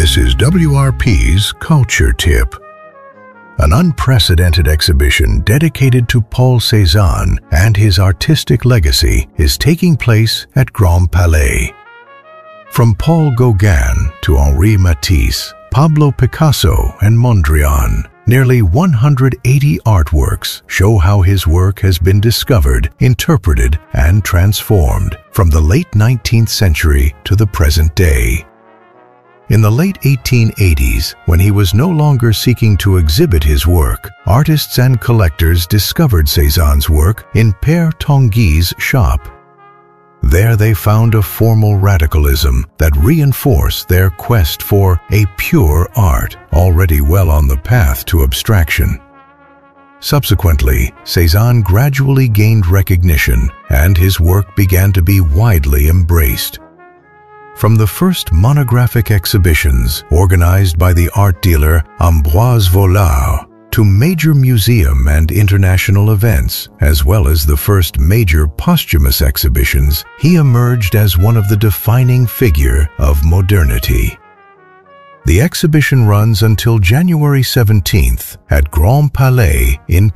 This is WRP's Culture Tip. An unprecedented exhibition dedicated to Paul Cézanne and his artistic legacy is taking place at Grand Palais. From Paul Gauguin to Henri Matisse, Pablo Picasso and Mondrian, nearly 180 artworks show how his work has been discovered, interpreted, and transformed from the late 19th century to the present day. In the late 1880s, when he was no longer seeking to exhibit his work, artists and collectors discovered Cézanne's work in Père Tanguy's shop. There they found a formal radicalism that reinforced their quest for a pure art, already well on the path to abstraction. Subsequently, Cézanne gradually gained recognition, and his work began to be widely embraced. From the first monographic exhibitions organized by the art dealer Ambroise Vollard to major museum and international events, as well as the first major posthumous exhibitions, he emerged as one of the defining figures of modernity. The exhibition runs until January 17th at Grand Palais in